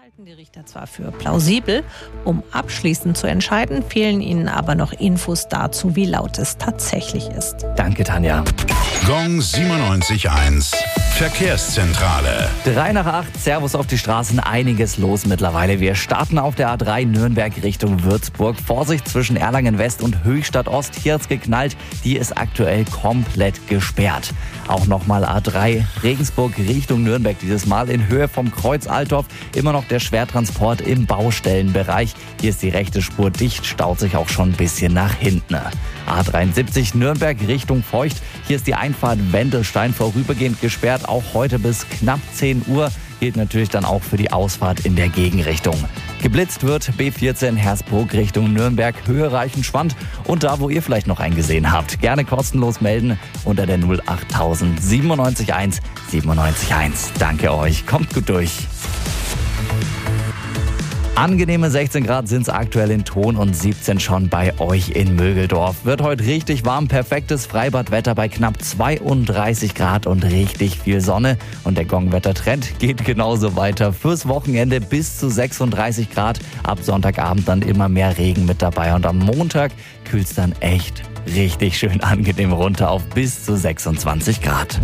halten die Richter zwar für plausibel, um abschließend zu entscheiden, fehlen ihnen aber noch Infos dazu, wie laut es tatsächlich ist. Danke, Tanja. Gong 97.1 Verkehrszentrale. 7:03, Servus auf die Straßen, einiges los mittlerweile. Wir starten auf der A3 Nürnberg Richtung Würzburg. Vorsicht zwischen Erlangen West und Höchstadt Ost. Hier hat's geknallt, die ist aktuell komplett gesperrt. Auch nochmal A3 Regensburg Richtung Nürnberg, dieses Mal in Höhe vom Kreuz Altdorf. Immer noch der Schwertransport im Baustellenbereich. Hier ist die rechte Spur dicht, staut sich auch schon ein bisschen nach hinten. A73 Nürnberg Richtung Feucht. Hier ist die Einfahrt Wendelstein vorübergehend gesperrt, auch heute bis knapp 10 Uhr. Gilt natürlich dann auch für die Ausfahrt in der Gegenrichtung. Geblitzt wird B14 Hersbruck Richtung Nürnberg, Höhe Reichenschwand. Und da, wo ihr vielleicht noch einen gesehen habt, gerne kostenlos melden unter der 08000 97.1 97.1. Danke euch, kommt gut durch. Angenehme 16 Grad sind es aktuell in Thon und 17 schon bei euch in Mögeldorf. Wird heute richtig warm, perfektes Freibadwetter bei knapp 32 Grad und richtig viel Sonne. Und der Gong-Wettertrend geht genauso weiter. Fürs Wochenende bis zu 36 Grad. Ab Sonntagabend dann immer mehr Regen mit dabei. Und am Montag kühlt es dann echt richtig schön angenehm runter auf bis zu 26 Grad.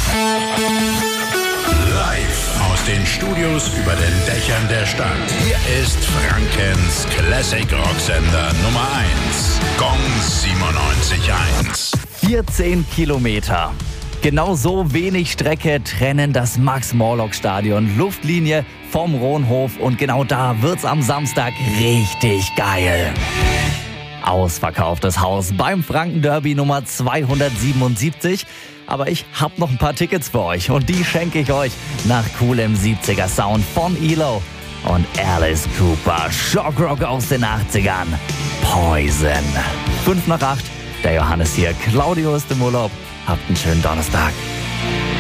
Live aus den Studios über den Dächern der Stadt. Hier ist Frankens Classic Rocksender Nummer 1. Gong 97.1. 14 Kilometer. Genau so wenig Strecke trennen das Max-Morlock-Stadion Luftlinie vom Rohnhof. Und genau da wird's am Samstag richtig geil. Ausverkauftes Haus beim Franken-Derby Nummer 277. Aber ich hab noch ein paar Tickets für euch und die schenke ich euch nach coolem 70er Sound von ELO und Alice Cooper. Shockrock aus den 80ern. Poison. 7:55, der Johannes hier. Claudio ist im Urlaub. Habt einen schönen Donnerstag.